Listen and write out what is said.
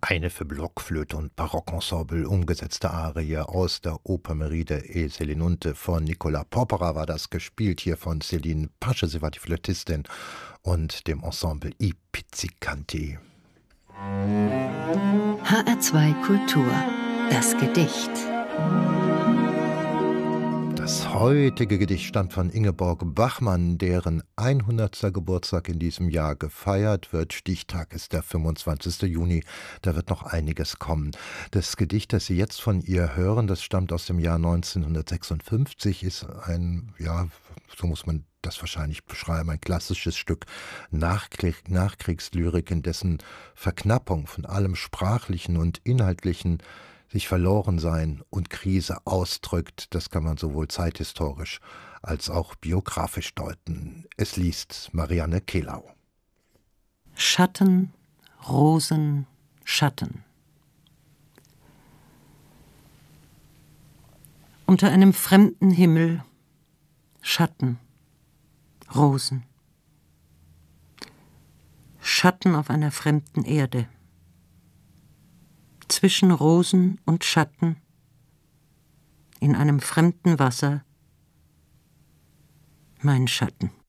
Eine für Blockflöte und Barockensemble umgesetzte Arie aus der Oper Meride e Selinunte von Nicola Porpora war das, gespielt hier von Céline Pasche, sie war die Flötistin, und dem Ensemble I Pizzicanti. HR2 Kultur, das Gedicht. Das heutige Gedicht stammt von Ingeborg Bachmann, deren 100. Geburtstag in diesem Jahr gefeiert wird. Stichtag ist der 25. Juni, da wird noch einiges kommen. Das Gedicht, das Sie jetzt von ihr hören, das stammt aus dem Jahr 1956, ist ein, ja, so muss man das wahrscheinlich beschreiben, ein klassisches Stück Nachkriegslyrik, in dessen Verknappung von allem Sprachlichen und Inhaltlichen sich Verlorensein und Krise ausdrückt. Das kann man sowohl zeithistorisch als auch biografisch deuten. Es liest Marianne Kehlau. Schatten, Rosen, Schatten. Unter einem fremden Himmel Schatten, Rosen. Schatten auf einer fremden Erde. Zwischen Rosen und Schatten, in einem fremden Wasser, mein Schatten.